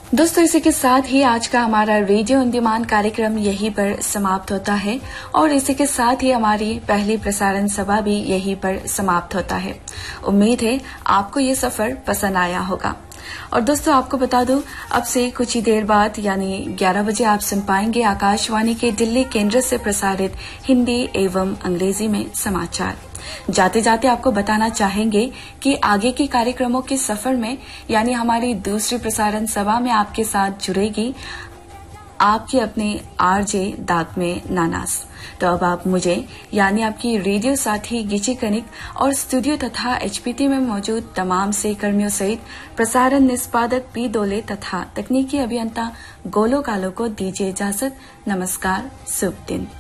दोस्तों, इसी के साथ ही आज का हमारा रेडियो ऑन डिमांड कार्यक्रम यहीं पर समाप्त होता है और इसी के साथ ही हमारी पहली प्रसारण सभा भी यहीं पर समाप्त होता है। उम्मीद है आपको ये सफर पसंद आया होगा। और दोस्तों, आपको बता दूं, अब से कुछ ही देर बाद यानी 11 बजे आप सुन पाएंगे आकाशवाणी के दिल्ली केंद्र से प्रसारित हिंदी एवं अंग्रेजी में समाचार। जाते जाते आपको बताना चाहेंगे कि आगे के कार्यक्रमों के सफर में यानी हमारी दूसरी प्रसारण सभा में आपके साथ जुड़ेगी आपकी अपने आरजे दाग में नानास। तो अब आप मुझे यानी आपकी रेडियो साथी गिची कनिक और स्टूडियो तथा एचपीटी में मौजूद तमाम सहकर्मियों सहित प्रसारण निष्पादक पी दोले तथा तकनीकी अभियंता गोलो कालो को दीजिए इजाजत। नमस्कार, शुभ दिन।